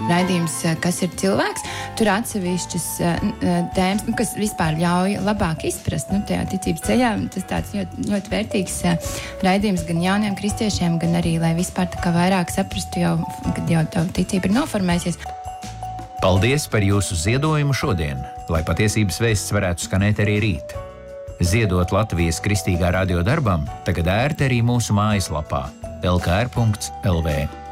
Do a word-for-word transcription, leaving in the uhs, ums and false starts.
raidījums Kas ir cilvēks. Tur atsevišķas tēmas, nu, kas vispār ļauj labāk izprast, nu, tajā ticības ceļā. Tas tāds ļoti, ļoti vērtīgs raidījums gan jauniem kristiešiem, gan arī, lai vispār tā kā vairāk saprastu jau, kad jau tavu ticība ir noformēsies. Paldies par jūsu ziedojumu šodien, lai patiesības vēsts varētu skanēt arī rīt. Ziedot Latvijas Kristīgā radio darbam tagad ērti arī mūsu mājaslapā el ka er punkts el vē.